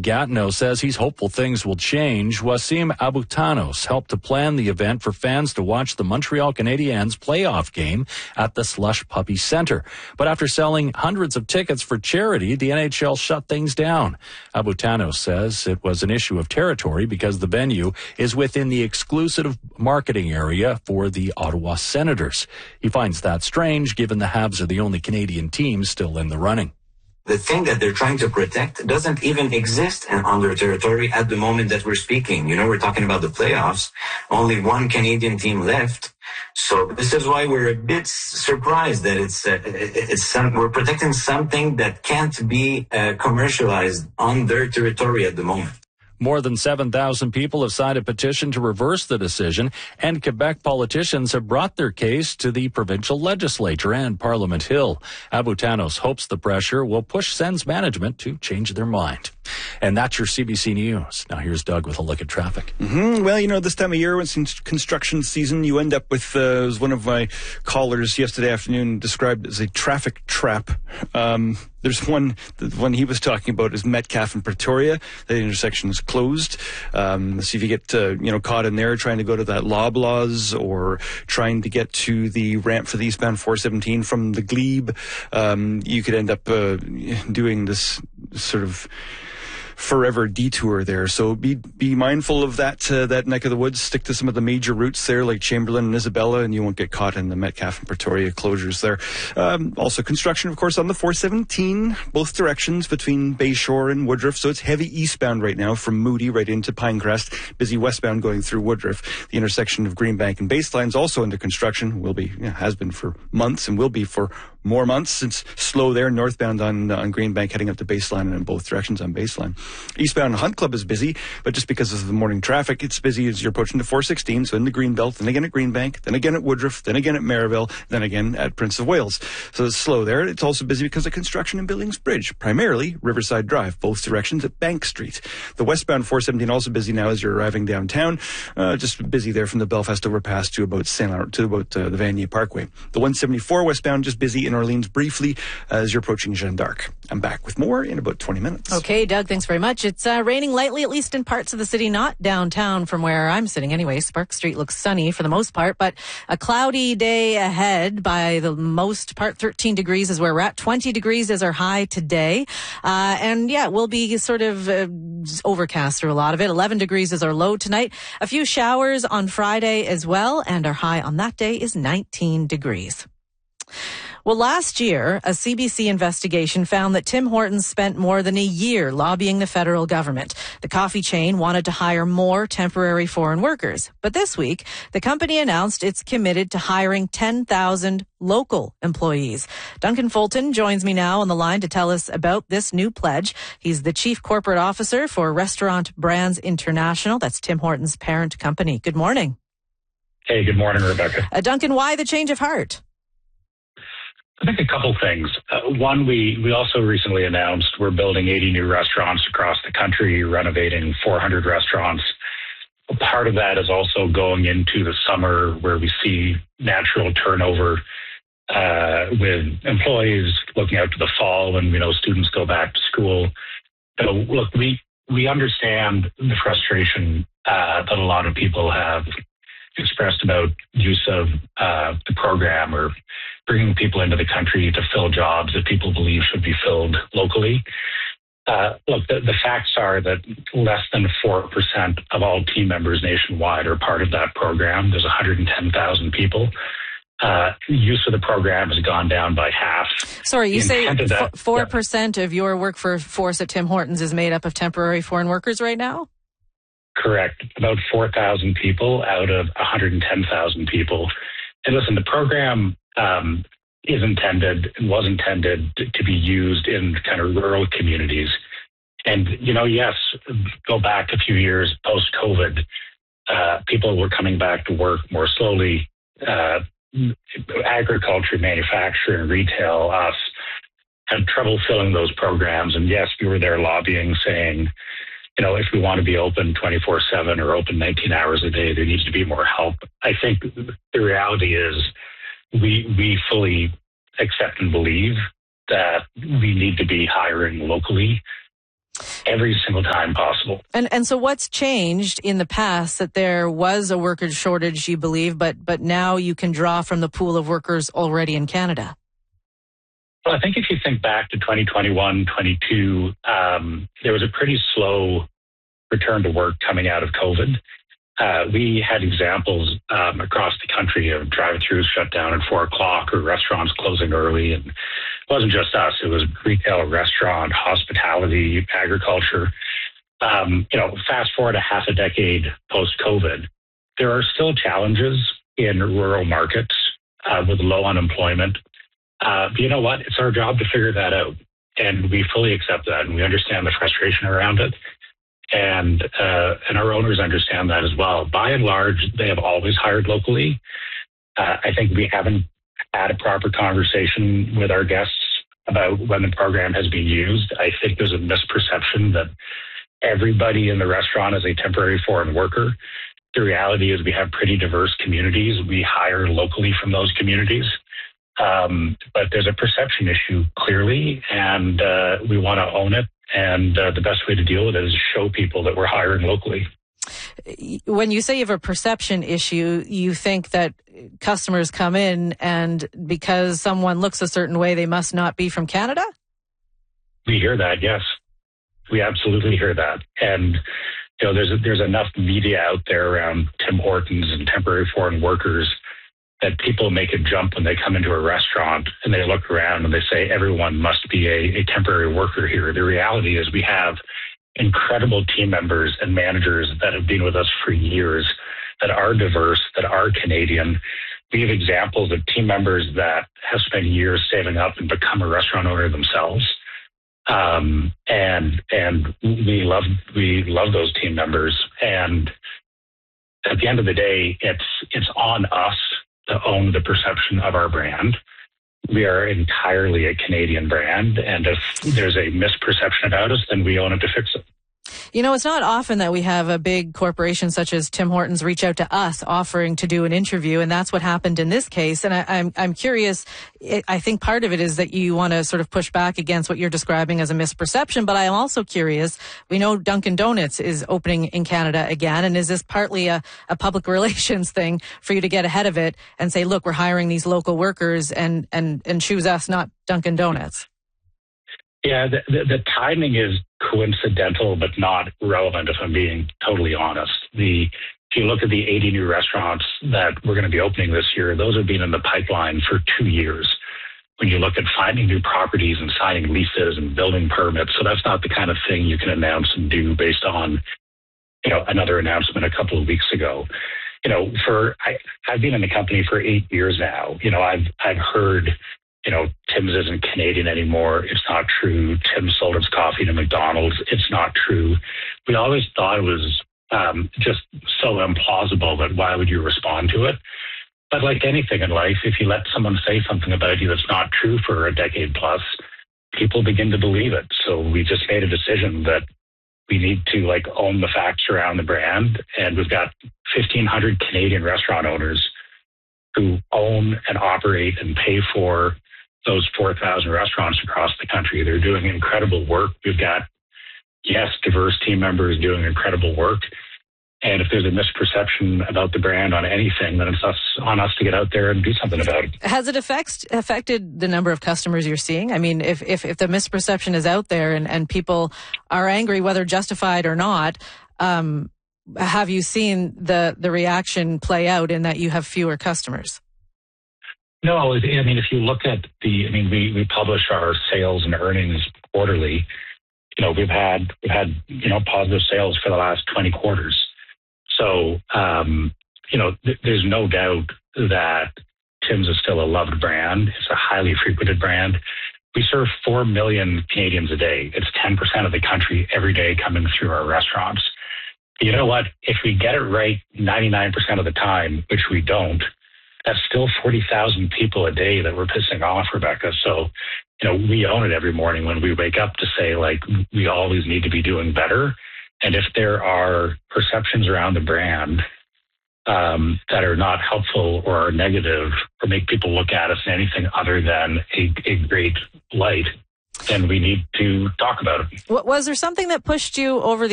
Gatineau says he's hopeful things will change. Wasim Abutanos helped to plan the event for fans to watch the Montreal Canadiens playoff game at the Slush Puppy Centre. But after selling hundreds of tickets for charity, the NHL shut things down. Abutanos says it was an issue of territory because the venue is within the exclusive marketing area for the Ottawa Senators. He finds that strange given the Habs are the only Canadian team still in the running. The thing that they're trying to protect doesn't even exist on their territory at the moment that we're speaking. You know, we're talking about the playoffs. Only one Canadian team left. So this is why we're a bit surprised that we're protecting something that can't be commercialized on their territory at the moment. More than 7,000 people have signed a petition to reverse the decision, and Quebec politicians have brought their case to the provincial legislature and Parliament Hill. Abutanos hopes the pressure will push Sens management to change their mind. And that's your CBC News. Now here's Doug with a look at traffic. Well, you know, this time of year, when it's construction season, you end up with, as one of my callers yesterday afternoon described as a traffic trap. There's one, the one he was talking about is Metcalfe and Pretoria. That intersection is closed. See if you get, caught in there trying to go to that Loblaws or trying to get to the ramp for the eastbound 417 from the Glebe. You could end up doing this sort of forever detour there. So be mindful of that neck of the woods. Stick to some of the major routes there like Chamberlain and Isabella, and you won't get caught in the Metcalfe and Pretoria closures there. Also construction, of course, on the 417, both directions between Bayshore and Woodruff. So it's heavy eastbound right now from Moody right into Pinecrest. Busy westbound going through Woodruff. The intersection of Greenbank and Baseline is also under construction. Has been for months and will be for more months. Since slow there northbound on Greenbank heading up to Baseline and in both directions on Baseline. Eastbound Hunt Club is busy, but just because of the morning traffic, it's busy as you're approaching the 416, so in the Greenbelt, then again at Greenbank, then again at Woodruff, then again at Maryville, then again at Prince of Wales. So it's slow there. It's also busy because of construction in Billings Bridge, primarily Riverside Drive, both directions at Bank Street. The westbound 417 also busy now as you're arriving downtown, just busy there from the Belfast overpass to about the Vanier Parkway. The 174 westbound just busy in Orleans briefly as you're approaching Jeanne d'Arc. I'm back with more in about 20 minutes. Okay, Doug, thanks very much. It's raining lightly, at least in parts of the city, not downtown from where I'm sitting anyway. Spark Street looks sunny for the most part, but a cloudy day ahead by the most part. 13 degrees is where we're at. 20 degrees is our high today. We'll be sort of overcast through a lot of it. 11 degrees is our low tonight. A few showers on Friday as well, and our high on that day is 19 degrees. Well, last year, a CBC investigation found that Tim Hortons spent more than a year lobbying the federal government. The coffee chain wanted to hire more temporary foreign workers. But this week, the company announced it's committed to hiring 10,000 local employees. Duncan Fulton joins me now on the line to tell us about this new pledge. He's the Chief Corporate Officer for Restaurant Brands International. That's Tim Hortons' parent company. Good morning. Hey, good morning, Rebecca. Duncan, why the change of heart? I think a couple things. One, we also recently announced we're building 80 new restaurants across the country, renovating 400 restaurants. Part of that is also going into the summer where we see natural turnover with employees looking out to the fall when students go back to school. So, look, we understand the frustration that a lot of people have expressed about use of the program or bringing people into the country to fill jobs that people believe should be filled locally. The facts are that less than 4% of all team members nationwide are part of that program. There's 110,000 people. Use of the program has gone down by half. Sorry, you say 4% of your workforce at Tim Hortons is made up of temporary foreign workers right now? Correct. About 4,000 people out of 110,000 people. And listen, the program was intended to be used in kind of rural communities. And, yes, go back a few years post-COVID, people were coming back to work more slowly. Agriculture, manufacturing, retail, us had trouble filling those programs. And yes, we were there lobbying, saying, if we want to be open 24/7 or open 19 hours a day, there needs to be more help. I think the reality is we fully accept and believe that we need to be hiring locally. every single time possible. And so what's changed in the past that there was a worker shortage, you believe, but now you can draw from the pool of workers already in Canada? Well, I think if you think back to 2021, 22, there was a pretty slow return to work coming out of COVID. We had examples across the country of drive-thrus shut down at 4 o'clock or restaurants closing early. And it wasn't just us. It was retail, restaurant, hospitality, agriculture. Fast forward a half a decade post-COVID, there are still challenges in rural markets with low unemployment. But you know what? It's our job to figure that out. And we fully accept that. And we understand the frustration around it. And our owners understand that as well. By and large, they have always hired locally. I think we haven't had a proper conversation with our guests about when the program has been used. I think there's a misperception that everybody in the restaurant is a temporary foreign worker. The reality is we have pretty diverse communities. We hire locally from those communities. But there's a perception issue, clearly, and we want to own it. And the best way to deal with it is show people that we're hiring locally. When you say you have a perception issue, you think that customers come in and because someone looks a certain way, they must not be from Canada? We hear that, yes. We absolutely hear that. And there's enough media out there around Tim Hortons and temporary foreign workers that people make a jump when they come into a restaurant and they look around and they say everyone must be a temporary worker here. The reality is we have incredible team members and managers that have been with us for years, that are diverse, that are Canadian. We have examples of team members that have spent years saving up and become a restaurant owner themselves. And we love those team members. And at the end of the day, it's on us to own the perception of our brand. We are entirely a Canadian brand, and if there's a misperception about us, then we own it to fix it. It's not often that we have a big corporation such as Tim Hortons reach out to us offering to do an interview, and that's what happened in this case. And I'm curious, I think part of it is that you want to sort of push back against what you're describing as a misperception, but I'm also curious, we know Dunkin' Donuts is opening in Canada again, and is this partly a public relations thing for you to get ahead of it and say, look, we're hiring these local workers and choose us, not Dunkin' Donuts? Yeah, the timing is coincidental, but not relevant, if I'm being totally honest. If you look at the 80 new restaurants that we're going to be opening this year, those have been in the pipeline for 2 years. When you look at finding new properties and signing leases and building permits, so that's not the kind of thing you can announce and do based on, another announcement a couple of weeks ago. I've been in the company for 8 years now. I've heard, Tim's isn't Canadian anymore. It's not true. Tim sold his coffee to McDonald's. It's not true. We always thought it was just so implausible that why would you respond to it? But like anything in life, if you let someone say something about you that's not true for a decade plus, people begin to believe it. So we just made a decision that we need to own the facts around the brand. And we've got 1,500 Canadian restaurant owners who own and operate and pay for those 4,000 restaurants across the country. They're doing incredible work. We've got, diverse team members doing incredible work. And if there's a misperception about the brand on anything, then it's on us to get out there and do something about it. Has it affected the number of customers you're seeing? I mean, if the misperception is out there and people are angry, whether justified or not, have you seen the reaction play out in that you have fewer customers? No, if you look at we publish our sales and earnings quarterly. We've had positive sales for the last 20 quarters. So, there's no doubt that Tim's is still a loved brand. It's a highly frequented brand. We serve 4 million Canadians a day. It's 10% of the country every day coming through our restaurants. You know what? If we get it right 99% of the time, which we don't, that's still 40,000 people a day that we're pissing off, Rebecca. So, we own it every morning when we wake up to say, we always need to be doing better. And if there are perceptions around the brand that are not helpful or are negative or make people look at us in anything other than a great light, and we need to talk about it. Was there something that pushed you over the